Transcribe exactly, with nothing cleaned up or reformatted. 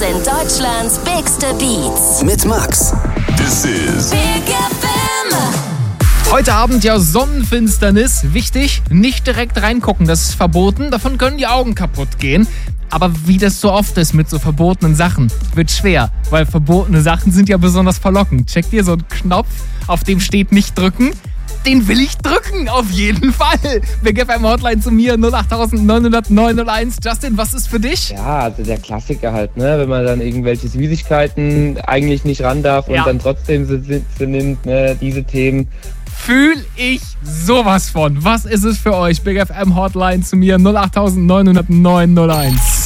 Sind Deutschlands bigste Beats. Mit Max. This is Big F M. Heute Abend ja Sonnenfinsternis. Wichtig, nicht direkt reingucken, das ist verboten. Davon können die Augen kaputt gehen. Aber wie das so oft ist mit so verbotenen Sachen, wird schwer. Weil verbotene Sachen sind ja besonders verlockend. Checkt ihr so einen Knopf, auf dem steht nicht drücken? Den will ich drücken, auf jeden Fall. Big F M Hotline zu mir, null acht neun null null neun null eins. Justin, was ist für dich? Ja, also der Klassiker halt, ne? Wenn man dann irgendwelche Süßigkeiten eigentlich nicht ran darf und Ja. dann trotzdem sie, sie nimmt, ne? Diese Themen. Fühl ich sowas von. Was ist es für euch? Big F M Hotline zu mir, null acht neun null null neun null eins.